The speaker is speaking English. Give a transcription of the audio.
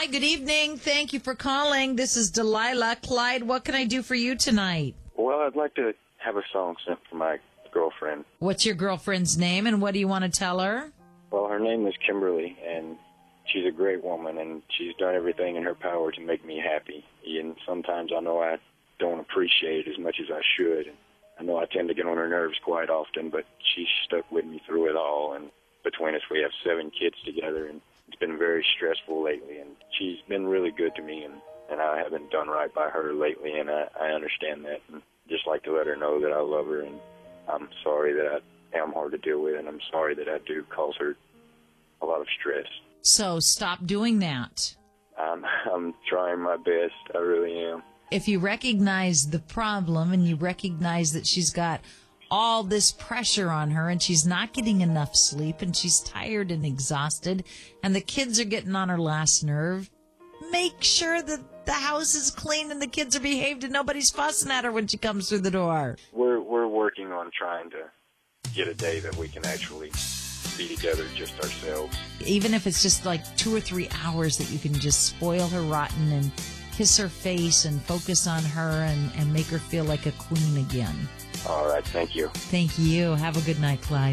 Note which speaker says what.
Speaker 1: Hi, good evening. Thank you for calling. This is Delilah. Clyde, what can I do for you tonight?
Speaker 2: Well, I'd like to have a song sent for my girlfriend.
Speaker 1: What's your girlfriend's name, and what do you want to tell her?
Speaker 2: Well, her name is Kimberly, and she's a great woman, and she's done everything in her power to make me happy. And sometimes I know I don't appreciate it as much as I should. I know I tend to get on her nerves quite often, but she's stuck with me through it all. And between us, we have 7 kids together, and it's been very stressful lately. And she's been really good to me, and I haven't done right by her lately, and I understand that. And just like to let her know that I love her, and I'm sorry that I am hard to deal with, and I'm sorry that I do cause her a lot of stress.
Speaker 1: So stop doing that.
Speaker 2: I'm trying my best. I really am.
Speaker 1: If you recognize the problem and you recognize that she's got all this pressure on her and she's not getting enough sleep and she's tired and exhausted and the kids are getting on her last nerve, make sure that the house is clean and the kids are behaved and nobody's fussing at her when she comes through the door.
Speaker 2: We're working on trying to get a day that we can actually be together just ourselves.
Speaker 1: Even if it's just like 2 or 3 hours that you can just spoil her rotten and kiss her face and focus on her and make her feel like a queen again.
Speaker 2: All right, thank you.
Speaker 1: Thank you. Have a good night, Clyde.